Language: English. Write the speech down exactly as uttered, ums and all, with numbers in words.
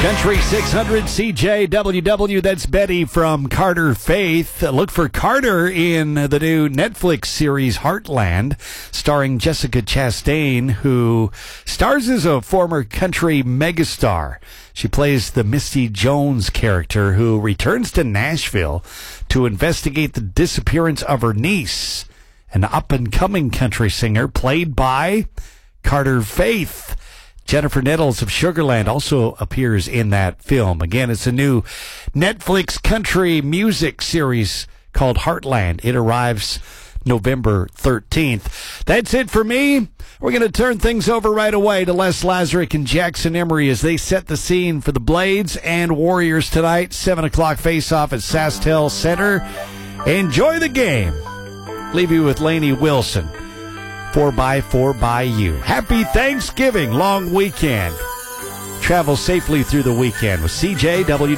Country six hundred C J W W, that's Betty from Carter Faith. Look for Carter in the new Netflix series Heartland, starring Jessica Chastain, who stars as a former country megastar. She plays the Misty Jones character who returns to Nashville to investigate the disappearance of her niece, an up-and-coming country singer played by Carter Faith. Jennifer Nettles of Sugarland also appears in that film. Again, it's a new Netflix country music series called Heartland. It arrives November thirteenth. That's it for me. We're going to turn things over right away to Les Lazaruk and Jackson Emery as they set the scene for the Blades and Warriors tonight. seven o'clock face-off at SaskTel Center. Enjoy the game. Leave you with Lainey Wilson. Four by four by you. Happy Thanksgiving, long weekend. Travel safely through the weekend with C J W.